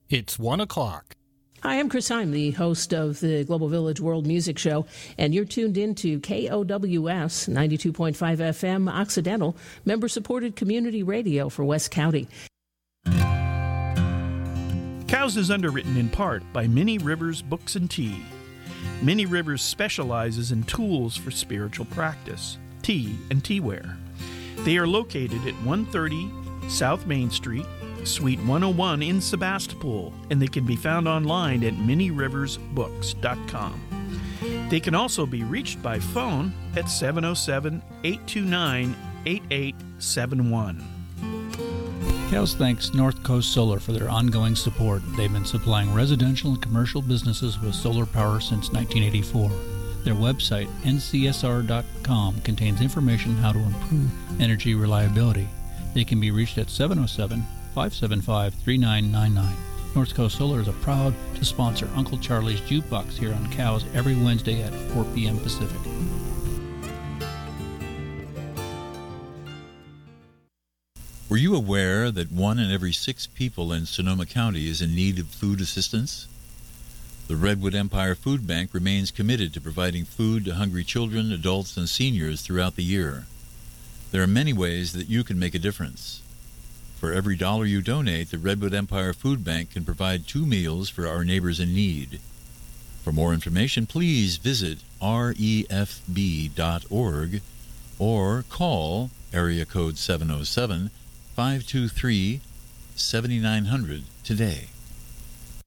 It's 1 o'clock. Hi, I'm Chris Heim, the host of the Global Village World Music Show, and you're tuned in to KOWS 92.5 FM Occidental, member-supported community radio for West County. Cows is underwritten in part by Minnie Rivers Books and Tea. Minnie Rivers specializes in tools for spiritual practice, tea, and teaware. They are located at 130 South Main Street, Suite 101 in Sebastopol, and they can be found online at minnieriversbooks.com. They can also be reached by phone at 707-829-8871. Cows thanks North Coast Solar for their ongoing support. They've been supplying residential and commercial businesses with solar power since 1984. Their website, ncsr.com, contains information how to improve energy reliability. They can be reached at 707-575-3999. North Coast Solar is proud to sponsor Uncle Charlie's Jukebox here on Cows every Wednesday at 4 p.m. Pacific. Were you aware that 1 in every 6 people in Sonoma County is in need of food assistance? The Redwood Empire Food Bank remains committed to providing food to hungry children, adults, and seniors throughout the year. There are many ways that you can make a difference. For every dollar you donate, the Redwood Empire Food Bank can provide 2 meals for our neighbors in need. For more information, please visit refb.org or call area code 707-523-7900 today.